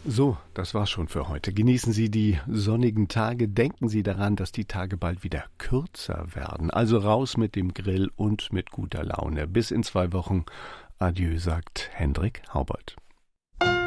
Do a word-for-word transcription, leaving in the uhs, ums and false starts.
So, das war's schon für heute. Genießen Sie die sonnigen Tage. Denken Sie daran, dass die Tage bald wieder kürzer werden. Also raus mit dem Grill und mit guter Laune. Bis in zwei Wochen. Adieu, sagt Hendrik Haubert.